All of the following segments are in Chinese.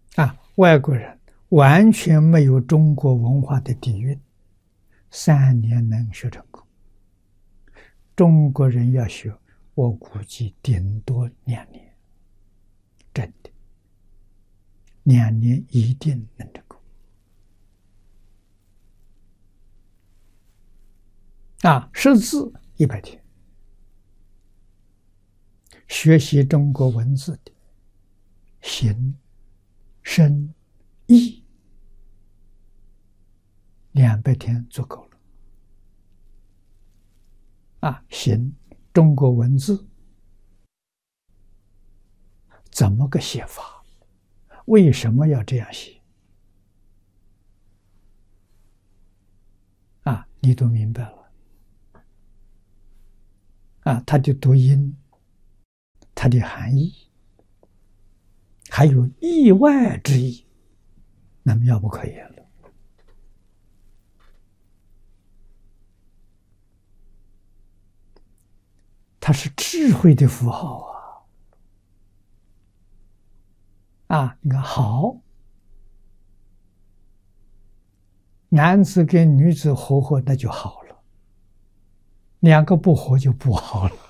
外国人完全没有中国文化的底蕴，3年能学成功。中国人要学，我估计顶多2年，真的，2年一定能成功。识字100天，学习中国文字的形、声、意，200天足够了。形，中国文字怎么个写法？为什么要这样写？你都明白了。它的读音，它的含义，还有意外之意，那么妙不可言了。它是智慧的符号你看，好，男子跟女子合，那就好了；2个不合就不好了。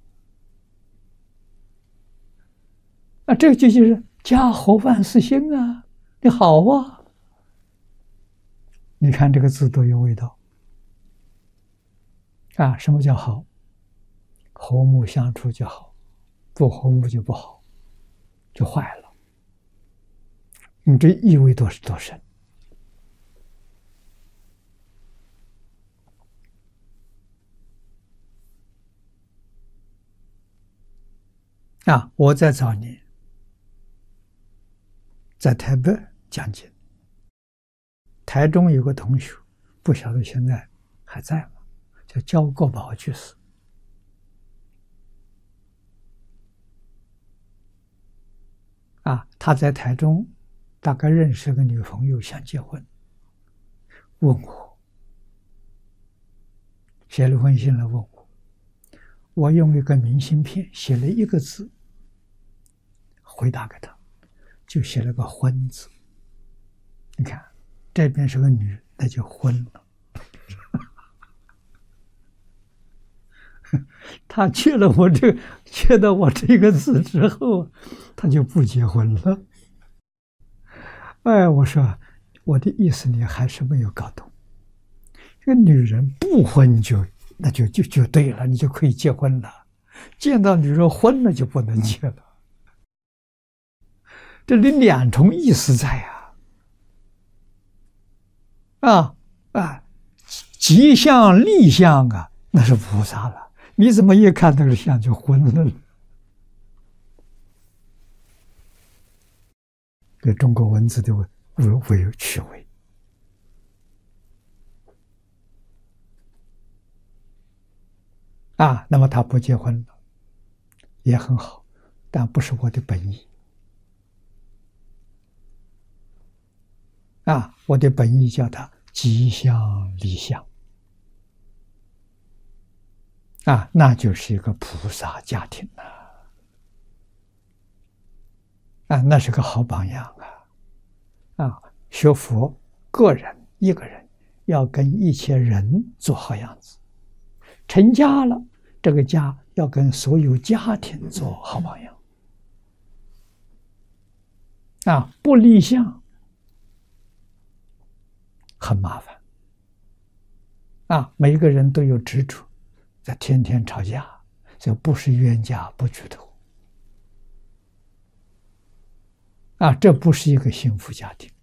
这个就是家和万事兴啊，你好啊！你看这个字都有味道什么叫好？和睦相处就好，不和睦就不好，就坏了。你这意味多深我在早年在台北讲经，台中有个同学，不晓得现在还在吗？叫焦国宝居士。他在台中大概认识个女朋友，想结婚，问我，写了封信来问我，我用一个明信片写了1个字回答给他，就写了个婚字。你看这边是个女，那就婚了。他缺到我这个字之后，他就不结婚了。我说我的意思你还是没有搞懂。这个女人不婚那就对了，你就可以结婚了。见到女人婚了就不能结了。这里2重意思在吉祥立相那是菩萨了。你怎么一看那个相就昏了？这中国文字的趣味那么他不结婚了也很好，但不是我的本意我的本意叫他吉祥立相那就是一个菩萨家庭那是个好榜样学佛，个人一个人要跟一切人做好样子，成家了，这个家要跟所有家庭做好榜样不立相很麻烦每个人都有执着，在天天吵架，这不是冤家不聚头这不是一个幸福家庭。